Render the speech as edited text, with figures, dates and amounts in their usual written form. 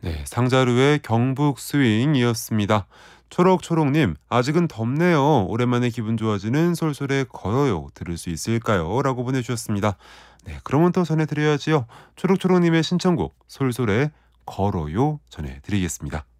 네, 상자루의 경북 스윙이었습니다. 초록초록님, 아직은 덥네요. 오랜만에 기분 좋아지는 솔솔의 걸어요. 들을 수 있을까요? 라고 보내주셨습니다. 네, 그러면 또 전해드려야지요. 초록초록님의 신청곡, 솔솔의 걸어요 전해드리겠습니다.